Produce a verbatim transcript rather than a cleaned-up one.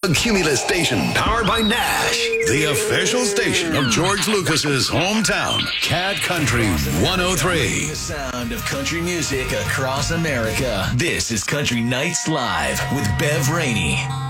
The Cumulus Station, powered by Nash, the official station of George Lucas's hometown, Cat Country one oh three. The sound of country music across America. This is Country Nights Live with Bev Rainey.